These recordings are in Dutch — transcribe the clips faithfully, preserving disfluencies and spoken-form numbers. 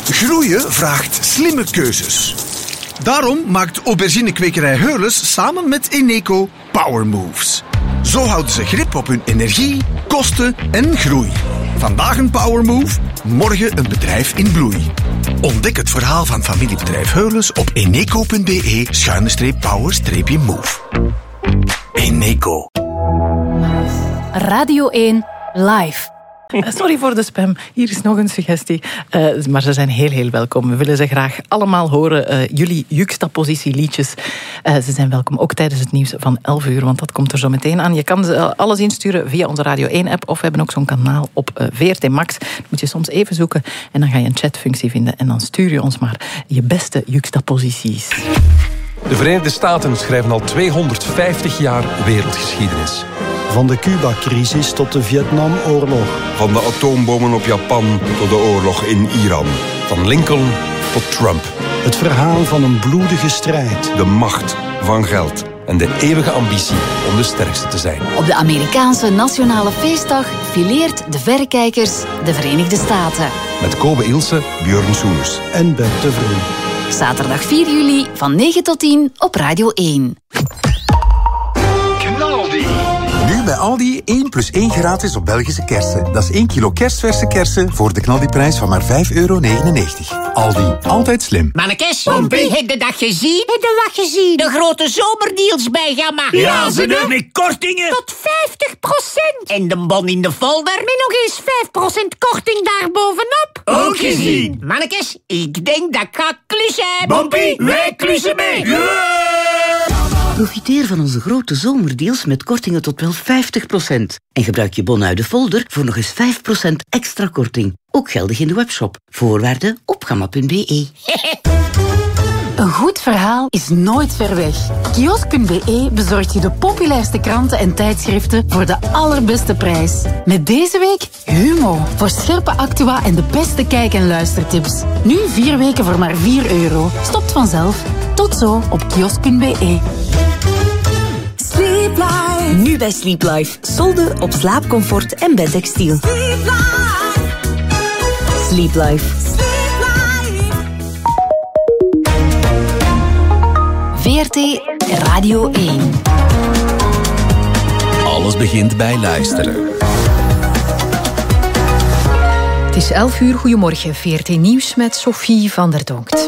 Groeien vraagt slimme keuzes. Daarom maakt auberginekwekerij Heurles samen met Eneco Power Moves. Zo houden ze grip op hun energie, kosten en groei. Vandaag een Power Move, morgen een bedrijf in bloei. Ontdek het verhaal van familiebedrijf Heurles op eneco.be schuine streep power streepje move. Eneco. Radio één Live. Sorry voor de spam. Hier is nog een suggestie. Uh, maar ze zijn heel, heel welkom. We willen ze graag allemaal horen. Uh, jullie juxtapositieliedjes. Uh, ze zijn welkom ook tijdens het nieuws van elf uur. Want dat komt er zo meteen aan. Je kan ze alles insturen via onze Radio één app. Of we hebben ook zo'n kanaal op uh, V R T Max. Dat moet je soms even zoeken. En dan ga je een chatfunctie vinden. En dan stuur je ons maar je beste juxtaposities. De Verenigde Staten schrijven al tweehonderdvijftig jaar wereldgeschiedenis. Van de Cuba-crisis tot de Vietnamoorlog. Van de atoombommen op Japan tot de oorlog in Iran. Van Lincoln tot Trump. Het verhaal van een bloedige strijd. De macht van geld. En de eeuwige ambitie om de sterkste te zijn. Op de Amerikaanse Nationale Feestdag fileert de verrekijkers de Verenigde Staten. Met Kobe Ilse, Björn Soeners. En Bert de Vree. Zaterdag vier juli van negen tot tien op Radio één. Nu bij Aldi één plus één gratis op Belgische kersen. Dat is één kilo kerstverse kersen voor de knaldiprijs van maar vijf euro negenennegentig. Aldi, altijd slim. Mannekes, Pompie, heb je dat gezien? Heb je dat gezien? De grote zomerdeals bij Gamma. Ja, ze doen met kortingen. Tot vijftig procent. En de bon in de folder met nog eens vijf procent korting daarbovenop. Ook gezien. Mannekes, ik denk dat ik ga klussen. Pompie, wij klussen mee. Yeah! Profiteer van onze grote zomerdeals met kortingen tot wel vijftig procent. En gebruik je bon uit de folder voor nog eens vijf procent extra korting. Ook geldig in de webshop. Voorwaarden op gamma punt b e. Een goed verhaal is nooit ver weg. Kiosk punt b e bezorgt je de populairste kranten en tijdschriften voor de allerbeste prijs. Met deze week Humo. Voor scherpe actua en de beste kijk- en luistertips. Nu vier weken voor maar vier euro. Stopt vanzelf. Tot zo op kiosk punt b e. Sleep Life. Nu bij Sleep Life. Solden op slaapcomfort en bedtextiel. Sleep Life. Sleep Life. V R T Radio één. Alles begint bij luisteren. Het is elf uur, goedemorgen. V R T Nieuws met Sophie van der Donkt.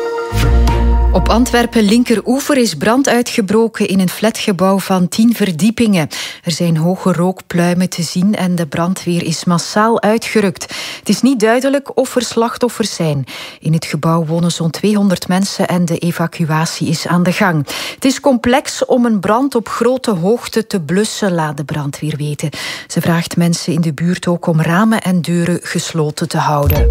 Op Antwerpen Linkeroever is brand uitgebroken in een flatgebouw van tien verdiepingen. Er zijn hoge rookpluimen te zien en de brandweer is massaal uitgerukt. Het is niet duidelijk of er slachtoffers zijn. In het gebouw wonen zo'n tweehonderd mensen en de evacuatie is aan de gang. Het is complex om een brand op grote hoogte te blussen, laat de brandweer weten. Ze vraagt mensen in de buurt ook om ramen en deuren gesloten te houden.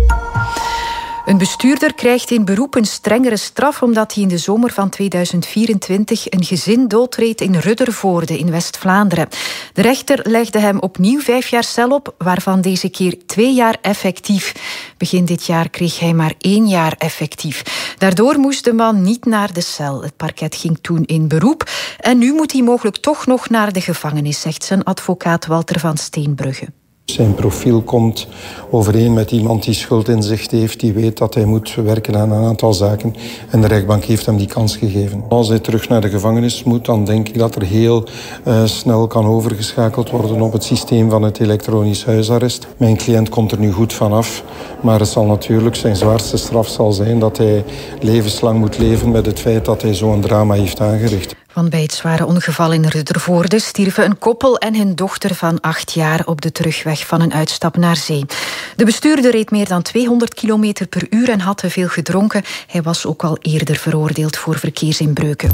Een bestuurder krijgt in beroep een strengere straf omdat hij in de zomer van tweeduizend vierentwintig een gezin doodreed in Ruddervoorde in West-Vlaanderen. De rechter legde hem opnieuw vijf jaar cel op, waarvan deze keer twee jaar effectief. Begin dit jaar kreeg hij maar één jaar effectief. Daardoor moest de man niet naar de cel. Het parket ging toen in beroep en nu moet hij mogelijk toch nog naar de gevangenis, zegt zijn advocaat Walter van Steenbrugge. Zijn profiel komt overeen met iemand die schuldinzicht heeft, die weet dat hij moet werken aan een aantal zaken. En de rechtbank heeft hem die kans gegeven. Als hij terug naar de gevangenis moet, dan denk ik dat er heel uh, snel kan overgeschakeld worden op het systeem van het elektronisch huisarrest. Mijn cliënt komt er nu goed vanaf, maar het zal natuurlijk zijn zwaarste straf zal zijn dat hij levenslang moet leven met het feit dat hij zo'n drama heeft aangericht. Want bij het zware ongeval in Ruddervoorde stierven een koppel en hun dochter van acht jaar op de terugweg van een uitstap naar zee. De bestuurder reed meer dan tweehonderd kilometer per uur en had te veel gedronken. Hij was ook al eerder veroordeeld voor verkeersinbreuken.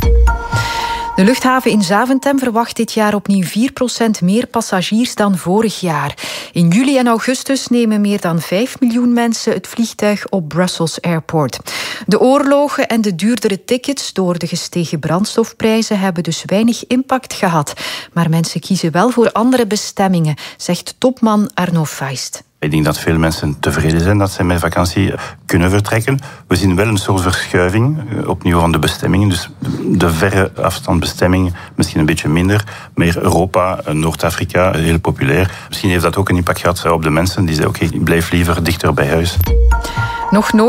De luchthaven in Zaventem verwacht dit jaar opnieuw vier procent meer passagiers dan vorig jaar. In juli en augustus nemen meer dan vijf miljoen mensen het vliegtuig op Brussels Airport. De oorlogen en de duurdere tickets door de gestegen brandstofprijzen hebben dus weinig impact gehad. Maar mensen kiezen wel voor andere bestemmingen, zegt topman Arno Feist. Ik denk dat veel mensen tevreden zijn dat ze met vakantie kunnen vertrekken. We zien wel een soort verschuiving opnieuw van de bestemmingen. Dus de verre afstandbestemmingen misschien een beetje minder. Meer Europa, Noord-Afrika, heel populair. Misschien heeft dat ook een impact gehad op de mensen die zeggen, oké, okay, ik blijf liever dichter bij huis. Nog